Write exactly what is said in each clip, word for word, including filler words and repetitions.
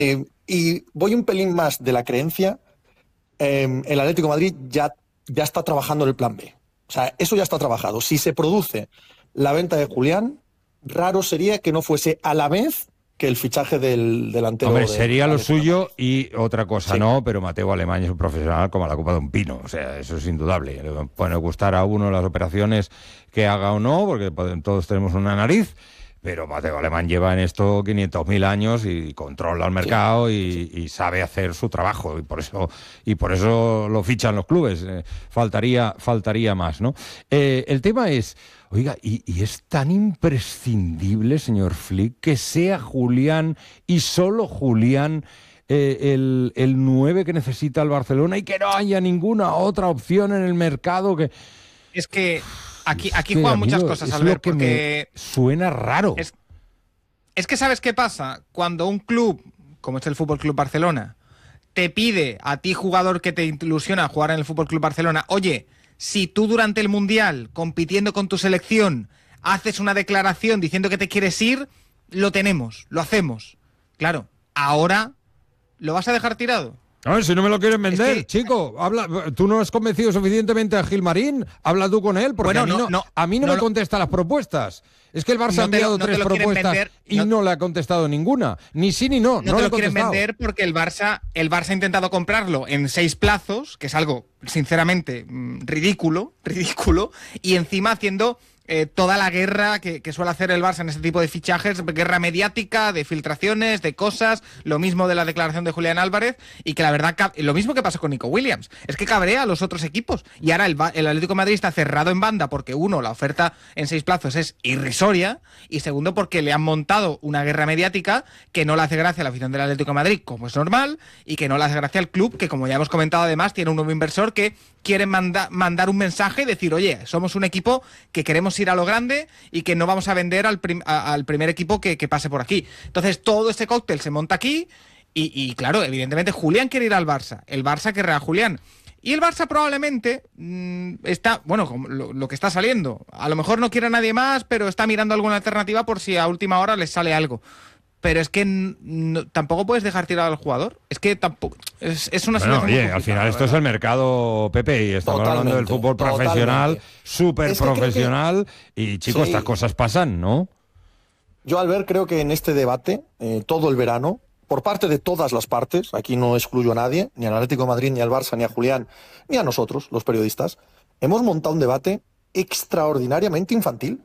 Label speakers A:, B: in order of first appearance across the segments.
A: Eh, y voy un pelín más de la creencia. Eh, el Atlético de Madrid ya, ya está trabajando en el plan B. O sea, eso ya está trabajado. Si se produce la venta de Julián, raro sería que no fuese a la vez que el fichaje del delantero.
B: Hombre,
A: de,
B: sería
A: de
B: lo suyo y otra cosa,
A: sí.
B: ¿no? Pero Mateo Alemán es un profesional como la copa de un pino, o sea, eso es indudable. Le puede gustar a uno las operaciones que haga o no, porque todos tenemos una nariz, pero Mateo Alemán lleva en esto quinientos mil años y controla el mercado sí. y, y sabe hacer su trabajo, y por eso y por eso lo fichan los clubes. Eh, faltaría, faltaría más, ¿no? Eh, el tema es... Oiga, ¿y, y es tan imprescindible, señor Flick, que sea Julián y solo Julián eh, el, el nueve que necesita el Barcelona y que no haya ninguna otra opción en el mercado? Que
C: Es que aquí,
B: es
C: aquí
B: que,
C: juegan
B: amigo,
C: muchas cosas,
B: es
C: Albert,
B: lo que
C: porque...
B: me suena raro.
C: Es, es que ¿sabes qué pasa? Cuando un club, como es el Fútbol Club Barcelona, te pide a ti, jugador que te ilusiona jugar en el Fútbol Club Barcelona, oye... Si tú durante el Mundial, compitiendo con tu selección, haces una declaración diciendo que te quieres ir, lo tenemos, lo hacemos. Claro, ahora lo vas a dejar tirado.
B: A ver, si no me lo quieren vender,
C: es que...
B: chico, habla, tú no has convencido suficientemente a Gilmarín, habla tú con él, porque
C: bueno,
B: a mí no,
C: no, no,
B: a mí no, no me
C: lo...
B: contesta las propuestas. Es que el Barça
C: no
B: ha enviado
C: lo, no
B: tres propuestas vender, y no... no le ha contestado ninguna. Ni sí ni no.
C: No,
B: no
C: te
B: lo
C: lo quieren vender porque el Barça, el Barça ha intentado comprarlo en seis plazos, que es algo, sinceramente, ridículo, ridículo, y encima haciendo... Eh, toda la guerra que, que suele hacer el Barça en este tipo de fichajes, guerra mediática, de filtraciones, de cosas, lo mismo de la declaración de Julián Álvarez, y que la verdad, lo mismo que pasó con Nico Williams, es que cabrea a los otros equipos, y ahora el, el Atlético de Madrid está cerrado en banda porque uno, la oferta en seis plazos es irrisoria, y segundo porque le han montado una guerra mediática que no le hace gracia a la afición del Atlético de Madrid, como es normal, y que no le hace gracia al club, que como ya hemos comentado además, tiene un nuevo inversor que quiere manda, mandar un mensaje y decir, oye, somos un equipo que queremos ir a lo grande y que no vamos a vender al, prim, a, al primer equipo que, que pase por aquí. Entonces todo este cóctel se monta aquí y, y claro, evidentemente Julián quiere ir al Barça, el Barça querrá a Julián. Y el Barça probablemente mmm, está, bueno, como lo, lo que está saliendo, a lo mejor no quiere a nadie más, pero está mirando alguna alternativa por si a última hora les sale algo. Pero es que no, tampoco puedes dejar tirado al jugador. Es que tampoco... Es, es una
B: bueno, oye, al final esto es el mercado, Pepe, y estamos totalmente, hablando del fútbol profesional, súper profesional, que... y chicos, sí. Estas cosas pasan, ¿no?
A: Yo, Albert, creo que en este debate, eh, todo el verano, por parte de todas las partes, aquí no excluyo a nadie, ni al Atlético de Madrid, ni al Barça, ni a Julián, ni a nosotros, los periodistas, hemos montado un debate extraordinariamente infantil,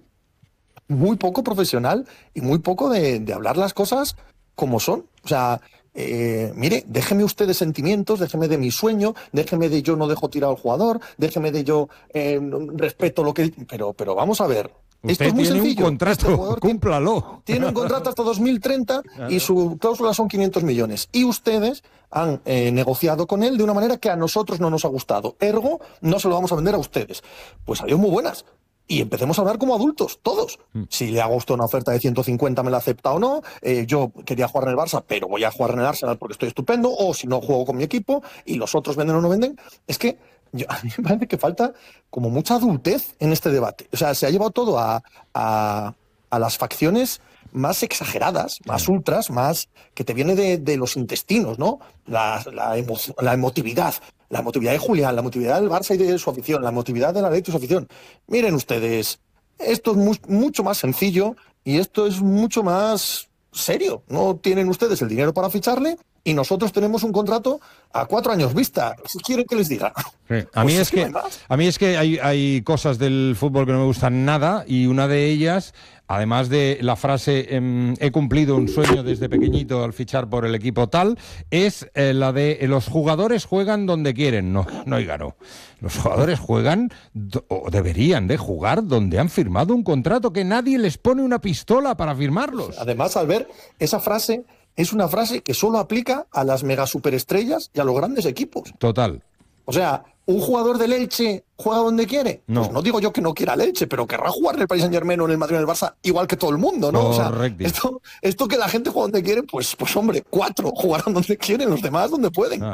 A: muy poco profesional y muy poco de, de hablar las cosas como son. O sea, eh, mire, déjeme usted de sentimientos, déjeme de mi sueño, déjeme de yo no dejo tirado al jugador, déjeme de yo eh, respeto lo que... Pero, pero vamos a ver.
B: Usted
A: Esto es muy
B: tiene
A: sencillo.
B: un contrato,
A: este
B: cúmplalo.
A: Tiene un contrato hasta dos mil treinta claro. Y su cláusula son quinientos millones. Y ustedes han eh, negociado con él de una manera que a nosotros no nos ha gustado. Ergo, no se lo vamos a vender a ustedes. Pues adiós muy buenas. Y empecemos a hablar como adultos, todos. Si le hago a usted una oferta de ciento cincuenta, me la acepta o no. Eh, yo quería jugar en el Barça, pero voy a jugar en el Arsenal porque estoy estupendo. O si no, juego con mi equipo y los otros venden o no venden. Es que yo, a mí me parece que falta como mucha adultez en este debate. O sea, se ha llevado todo a, a, a las facciones más exageradas, más ultras, más que te viene de, de los intestinos, ¿no? La, la, emo, la emotividad. La emotividad de Julián, la emotividad del Barça y de su afición, la emotividad de la Atlético y su afición. Miren ustedes, esto es mu mucho más sencillo y esto es mucho más serio. No tienen ustedes el dinero para ficharle y nosotros tenemos un contrato a cuatro años vista. ¿Qué quieren que les diga?
B: Sí. A, mí
A: pues
B: es que, a mí es que hay, hay cosas del fútbol que no me gustan nada y una de ellas, además de la frase eh, he cumplido un sueño desde pequeñito al fichar por el equipo tal, es eh, la de eh, los jugadores juegan donde quieren. No, no, oiga, no. Los jugadores juegan o deberían de jugar donde han firmado un contrato, que nadie les pone una pistola para firmarlos.
A: Además, al ver esa frase, es una frase que solo aplica a las mega superestrellas y a los grandes equipos.
B: Total.
A: O sea, ¿un jugador del Elche juega donde quiere?
B: No.
A: Pues no digo yo que no quiera el Elche, pero querrá jugar en el Paris Saint-Germain o en el Madrid o en el Barça igual que todo el mundo, ¿no?
B: Correcto.
A: O sea, esto, esto que la gente juega donde quiere, pues, pues hombre, cuatro jugarán donde quieren, los demás donde pueden.
B: Ah.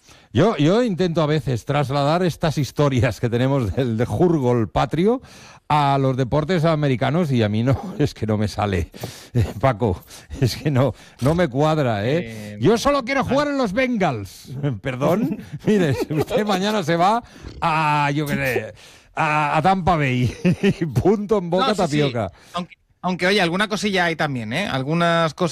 B: Yo, yo intento a veces trasladar estas historias que tenemos del de Jurgol patrio a los deportes americanos y a mí no, es que no me sale, eh, Paco, es que no, no me cuadra, ¿eh? eh yo solo quiero jugar en los Bengals, perdón, mire, usted mañana se va a, yo qué sé, a, a Tampa Bay, punto en boca, no, sí, tapioca.
C: Sí. Aunque, aunque, oye, alguna cosilla hay también, ¿eh? Algunas cosas